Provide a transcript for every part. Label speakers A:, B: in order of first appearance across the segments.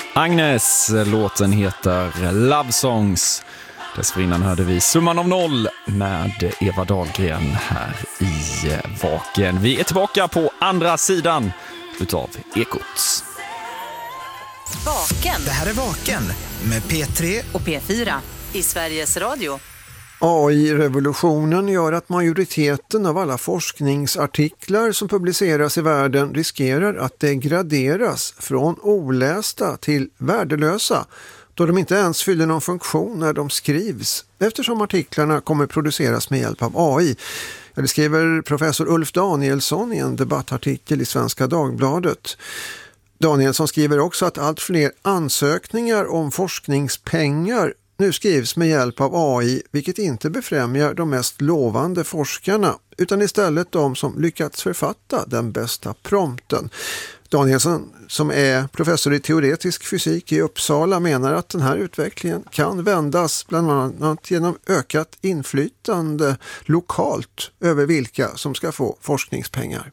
A: Agnes, låten heter Love Songs. Dessförinnan hörde vi Summan av noll med Eva Dahlgren här i Vaken. Vi är tillbaka på andra sidan utav Ekot.
B: Vaken.
C: Det här är Vaken med P3
B: och P4 i Sveriges Radio.
D: AI-revolutionen gör att majoriteten av alla forskningsartiklar som publiceras i världen riskerar att degraderas från olästa till värdelösa, då de inte ens fyller någon funktion när de skrivs, eftersom artiklarna kommer produceras med hjälp av AI. Det skriver professor Ulf Danielsson i en debattartikel i Svenska Dagbladet. Danielsson skriver också att allt fler ansökningar om forskningspengar nu skrivs med hjälp av AI, vilket inte befrämjar de mest lovande forskarna, utan istället de som lyckats författa den bästa prompten. Danielsson, som är professor i teoretisk fysik i Uppsala, menar att den här utvecklingen kan vändas bland annat genom ökat inflytande lokalt över vilka som ska få forskningspengar.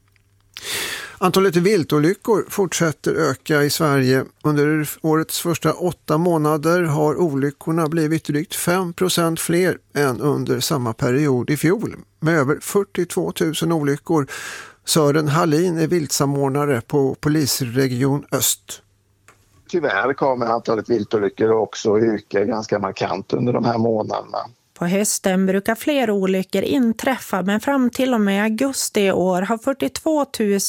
D: Antalet viltolyckor fortsätter öka i Sverige. Under årets första 8 månader har olyckorna blivit drygt 5% fler än under samma period i fjol, med över 42 000 olyckor. Sören Hallin är viltsamordnare på Polisregion Öst.
E: Tyvärr kommer antalet viltolyckor också öka ganska markant under de här månaderna.
F: På hösten brukar fler olyckor inträffa, men fram till och med augusti i år har 42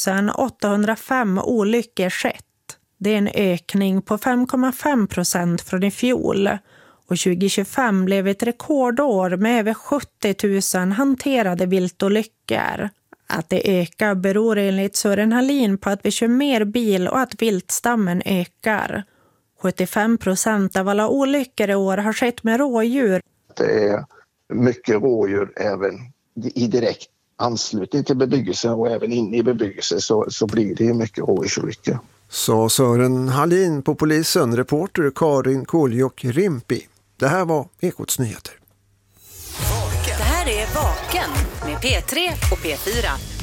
F: 805 olyckor skett. Det är en ökning på 5,5% från i fjol. Och 2025 blev ett rekordår med över 70 000 hanterade viltolyckor. Att det ökar beror enligt Sören Hallin på att vi kör mer bil och att viltstammen ökar. 75% av alla olyckor i år har skett med rådjur.
E: Det är mycket rådjur även i direkt anslutning till bebyggelse, och även inne i bebyggelse så blir det mycket rådjursolyckor.
D: Sa Sören Hallin på polisen, reporter Karin Koljok-Rimpi. Det här var Ekots nyheter.
B: Det här är Vaken med P3 och P4.